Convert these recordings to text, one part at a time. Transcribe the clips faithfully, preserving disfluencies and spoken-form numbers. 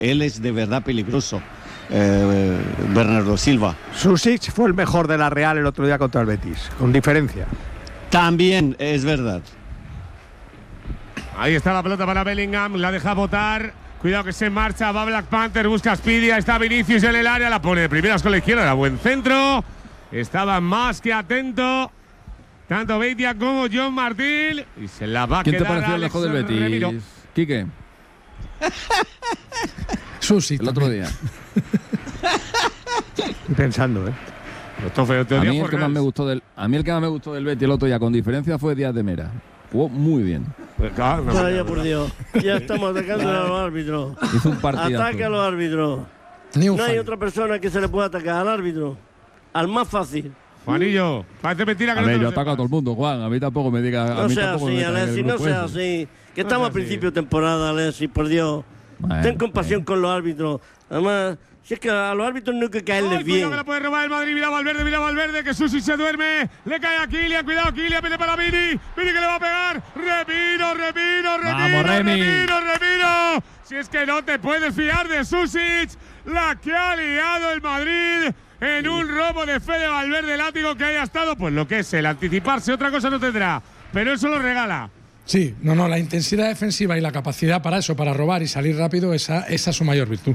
Él es de verdad peligroso, eh, Bernardo Silva. Sušić fue el mejor de la Real el otro día contra el Betis, con diferencia. También es verdad. Ahí está la pelota para Bellingham, la deja botar. Cuidado que se marcha, va Black Panther, busca a Speedy, está Vinicius en el área, la pone de primeras con la izquierda, era buen centro. Estaba más que atento tanto Beitia como John Martín. Y se la va a ¿Quién quedar te pareció el Alex lejos del Betis, Remiro. Quique? Susi El otro día. Estoy pensando, ¿eh? Esto fue A teoría mí, el que más Fornals. me gustó del, a mí el que más me gustó del Betis el otro día, con diferencia, fue Díaz de Mera. Jugó muy bien. Pues claro, no, Vaya no, por no. Dios. Ya estamos atacando a los árbitros. Hizo un partidazo. Ataque a los árbitros. Ni un No hay fallo. otra persona que se le pueda atacar al árbitro. Al más fácil. Juanillo, parece mentira que A no ver, te yo lo ataco a todo el sepas. mundo, Juan. A mí tampoco me diga. A No mí sea tampoco me así, metan en el Alexis, no grupo sea ese. así. Que No estamos sea a principio así. de temporada, Alexis, por Dios. Bueno, Ten compasión bueno. con los árbitros. Además, si es que a los árbitros no hay que caerles Ay, bien. cuidado que la puede robar el Madrid, mira Valverde, mira Valverde, que Susi se duerme, le cae a Kylian, cuidado Kylian, viene para Vini, Vini que le va a pegar, Remiro, Remiro, Remiro, Vamos, Remi. Remiro, Remiro, si es que no te puedes fiar de Susic, la que ha liado el Madrid en un robo de Fede Valverde, látigo que haya estado, pues lo que es el anticiparse, otra cosa no tendrá, pero eso lo regala. Sí, no, no, la intensidad defensiva y la capacidad para eso, para robar y salir rápido, esa, esa es su mayor virtud.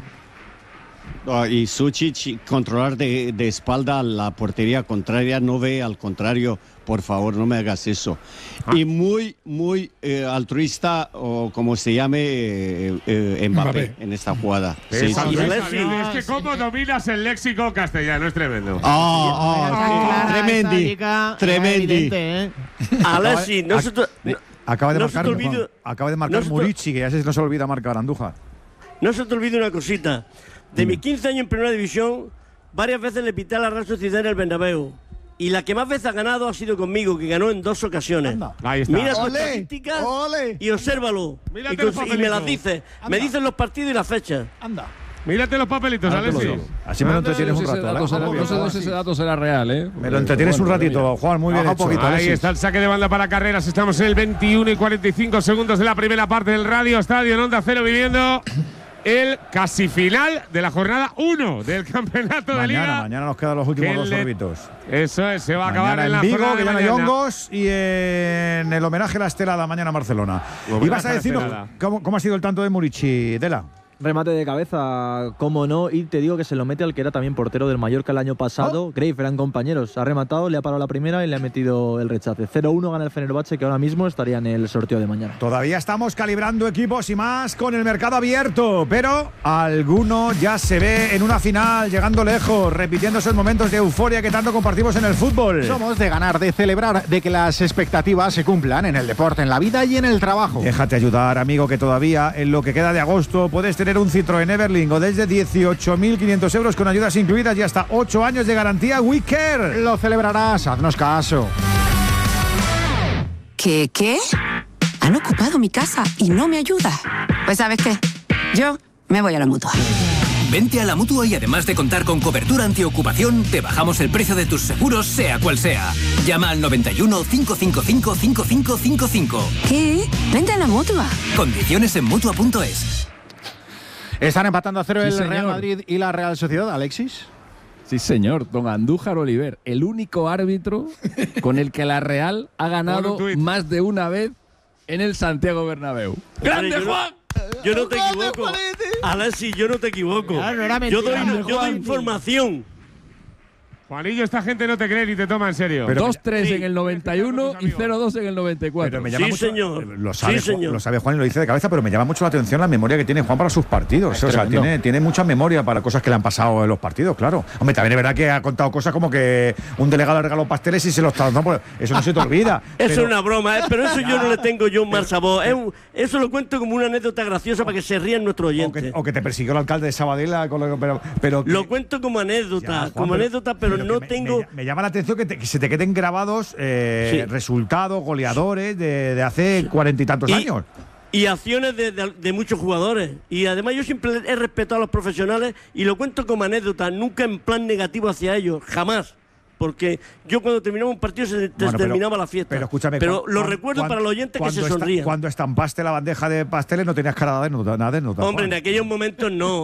Ah, y Sušić, controlar de, de espalda la portería contraria, no ve al contrario, por favor, no me hagas eso. Ah. Y muy, muy eh, altruista, o como se llame, eh, eh, Mbappé, Mbappé. en esta jugada. Sí, Esa sí. Y Luis, Alexis. es que cómo dominas el léxico castellano, es tremendo. Ah, Está ah, clara tremendi, esta chica, tremendi. evidente, ¿eh? Alexis, no se te, no, Acaba de no se marcar, te olvide- Juan, acaba de marcar no se te- Murici, que ya se, no se le olvida marcar Andújar. no se te olvide una cosita. De mis quince años en Primera División, varias veces le pité a la Real Sociedad en el Bernabéu. Y la que más veces ha ganado ha sido conmigo, que ganó en dos ocasiones. Ahí está. Mira sus ¡Ole! estadísticas ¡Ole! y obsérvalo. Mírate Y, cons- los y me papelitos. las dice. Me dicen los partidos y las fechas. Anda. Mírate los papelitos, Ahora te lo Alexis. digo. Así me lo Anda, entretienes No un sé si ese rato. dato ¿eh? será- Vamos no sé bien. si ese dato será real, ¿eh? Me lo entretienes un ratito, Juan, muy bien Baja hecho. un poquito, Ahí Alexis. está el saque de banda para Carreras. Estamos en el veintiuno y cuarenta y cinco segundos de la primera parte del Radio Estadio en Onda Cero, viviendo el casi final de la jornada uno del campeonato de Mañana, Liga. mañana nos quedan los últimos Que dos le- sorbitos. Eso es, se va a Mañana acabar en la en Vigo, jornada de que ya no hay mañana. hongos, y en el homenaje a la estelada mañana en Barcelona. Homenaje Y vas a a la decirnos estelada. cómo, cómo ha sido el tanto de Murici, Dela. Remate de cabeza, cómo no, y te digo que se lo mete al que era también portero del Mallorca el año pasado. Grave, eran compañeros. Ha rematado, le ha parado la primera y le ha metido el rechace. cero uno gana el Fenerbahce, que ahora mismo estaría en el sorteo de mañana. Todavía estamos calibrando equipos y más con el mercado abierto, pero alguno ya se ve en una final, llegando lejos, repitiendo esos momentos de euforia que tanto compartimos en el fútbol. Somos de ganar, de celebrar, de que las expectativas se cumplan en el deporte, en la vida y en el trabajo. Déjate ayudar, amigo, que todavía en lo que queda de agosto puedes tener un Citroën Everling o desde dieciocho mil quinientos euros con ayudas incluidas y hasta ocho años de garantía WeCare. Lo celebrarás, haznos caso. ¿Qué, qué? Han ocupado mi casa y no me ayuda. Pues ¿sabes qué? Yo me voy a la Mutua. Vente a la Mutua y además de contar con cobertura antiocupación, te bajamos el precio de tus seguros, sea cual sea. Llama al noventa y uno, cinco cinco cinco, cinco cinco cinco cinco. ¿Qué? Vente a la Mutua. Condiciones en Mutua punto es. Están empatando a cero Sí, el señor. Real Madrid y la Real Sociedad, Alexis. Sí, señor, don Andújar Oliver, el único árbitro con el que la Real ha Por ganado un tuit. más de una vez en el Santiago Bernabéu. ¡Grande, Juan! Yo no te equivoco. Alexis, yo no te equivoco. Claro, no era Yo mentira. doy, yo doy Juan. información. Juanillo, esta gente no te cree ni te toma en serio. Pero- dos tres Sí. en el noventa y uno y cero dos en el noventa y cuatro. Pero me llama Sí, mucho, señor. eh, Lo sabe, Sí, Juan, señor. lo sabe Juan y lo dice de cabeza, pero me llama mucho la atención la memoria que tiene Juan para sus partidos. Es o sea, tremendo. tiene, tiene mucha memoria para cosas que le han pasado en los partidos, claro. Hombre, también es verdad que ha contado cosas como que un delegado le regaló pasteles y se los trasladó. por- Eso no se te olvida. Eso pero- es una broma, ¿eh? Pero eso yo no le tengo yo un mal sabor. Es un- eso lo cuento como una anécdota graciosa para que se rían nuestros o, que, oyentes. o que te persiguió el alcalde de Sabadell, con lo- pero, pero que- Lo cuento como anécdota, Ya, Juan, como pero- anécdota, pero, que no me, tengo. Me, me llama la atención que, te- que se te queden grabados eh, Sí. resultados, goleadores de, de hace cuarenta y tantos Y- años. Y acciones de, de- de muchos jugadores. Y además yo siempre he respetado a los profesionales y lo cuento como anécdota, nunca en plan negativo hacia ellos, jamás. Porque yo cuando terminaba un partido se, Bueno, pero- terminaba la fiesta. Pero escúchame. Pero cuan- lo cuan- recuerdo cuan- para los oyentes que cuando se esta- sonrían. Cuando estampaste la bandeja de pasteles no tenías cara de nada de nota. Hombre, en aquellos momentos no.